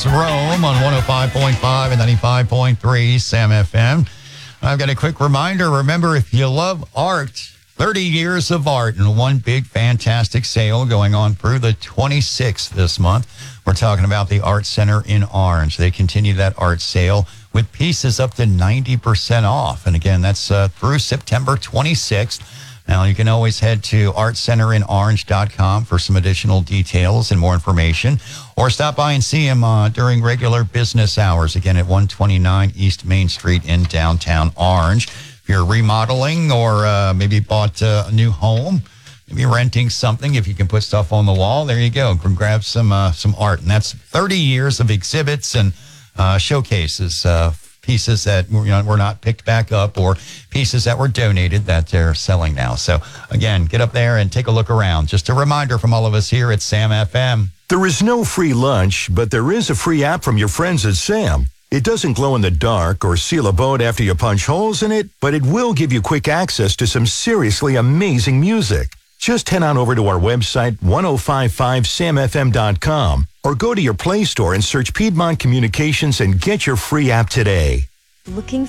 It's Rome on 105.5 and 95.3 Sam FM. I've got a quick reminder. Remember, if you love art, 30 years of art and one big fantastic sale going on through the 26th this month. We're talking about the Art Center in Orange. They continue that art sale with pieces up to 90% off. And again, that's through September 26th. Now, you can always head to artcenterinorange.com for some additional details and more information, or stop by and see him during regular business hours, again at 129 East Main Street in downtown Orange. If you're remodeling or maybe bought a new home, maybe renting something, if you can put stuff on the wall, there you go. Can grab some art. And that's 30 years of exhibits and showcases, pieces that were not picked back up or pieces that were donated that they're selling now. So, again, get up there and take a look around. Just a reminder from all of us here at Sam FM. There is no free lunch, but there is a free app from your friends at Sam. It doesn't glow in the dark or seal a boat after you punch holes in it, but it will give you quick access to some seriously amazing music. Just head on over to our website, 1055samfm.com, or go to your Play Store and search Piedmont Communications and get your free app today. Looking